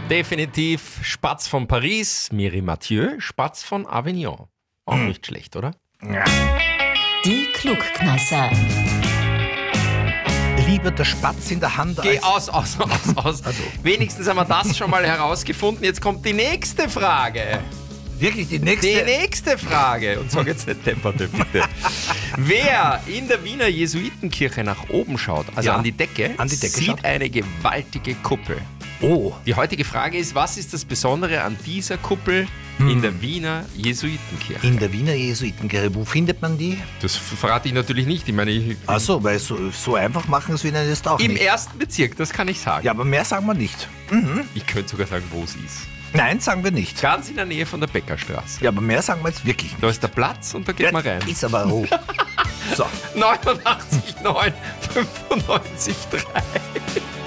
Definitiv Spatz von Paris, Miri Mathieu, Spatz von Avignon. Auch nicht schlecht, oder? Die Klugkneisser. Lieber der Spatz in der Hand Geh als... aus. Wenigstens haben wir das schon mal herausgefunden. Jetzt kommt die nächste Frage. Wirklich, die nächste... Die nächste Frage. Und sag jetzt nicht depperte, bitte. Wer in der Wiener Jesuitenkirche nach oben schaut, also Ja, an die Decke, sieht sieht eine gewaltige Kuppel. Oh, Die heutige Frage ist, was ist das Besondere an dieser Kuppel in der Wiener Jesuitenkirche? in der Wiener Jesuitenkirche, wo findet man die? Das verrate ich natürlich nicht. Ich meine, Achso, weil so einfach machen es wir das auch im nicht. ersten Bezirk, das kann ich sagen. Ja, aber mehr sagen wir nicht. Ich könnte sogar sagen, wo sie ist. Nein, sagen wir nicht. Ganz in der Nähe von der Bäckerstraße. Ja, aber mehr sagen wir jetzt wirklich nicht. Da ist der Platz und da geht man rein. Ist aber hoch. So. 89,9, 95,3.